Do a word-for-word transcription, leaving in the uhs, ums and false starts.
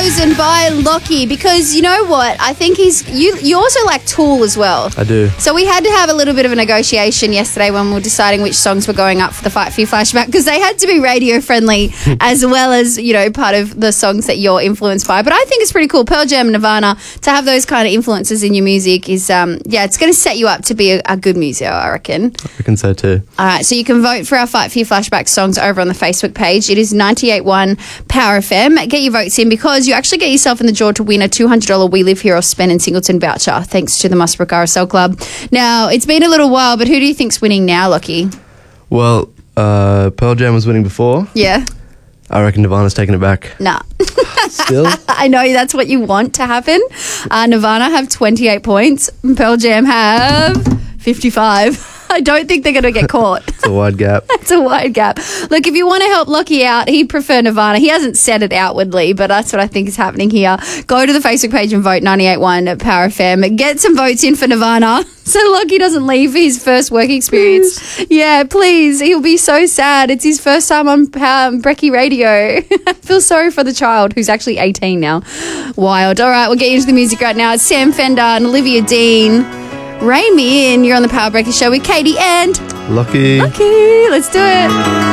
Chosen by Lockie, because you know what? I think he's you. You also like Tool as well. I do. So we had to have a little bit of a negotiation yesterday when we were deciding which songs were going up for the Fight for Your Flashback, because they had to be radio friendly as well as, you know, part of the songs that you're influenced by. But I think it's pretty cool. Pearl Jam, Nirvana, to have those kind of influences in your music is, um, yeah, it's going to set you up to be a, a good museo, I reckon. I reckon so too. All right, so you can vote for our Fight for Your Flashback songs over on the Facebook page. It is ninety-eight point one Power F M. Get your votes in because you actually get yourself in the draw to win a two hundred dollars We Live Here or Spend in Singleton voucher, thanks to the Musbrook R S L Club. Now, it's been a little while, but who do you think's winning now, Lockie? Well, uh, Pearl Jam was winning before. Yeah. I reckon Nirvana's taking it back. Nah. Still? I know that's what you want to happen. Uh, Nirvana have twenty-eight points. Pearl Jam have fifty-five. I don't think they're going to get caught. It's a wide gap. It's a wide gap. Look, if you want to help Lockie out, he'd prefer Nirvana. He hasn't said it outwardly, but that's what I think is happening here. Go to the Facebook page and vote ninety-eight point one at Power F M. Get some votes in for Nirvana so Lockie doesn't leave for his first work experience. Please. Yeah, please. He'll be so sad. It's his first time on um, Brekkie Radio. I feel sorry for the child who's actually eighteen now. Wild. All right, we'll get into the music right now. It's Sam Fender and Olivia Dean. Rain Me In. You're on the Power Breaker Show with Katie and Lockie. Lockie. Let's do it.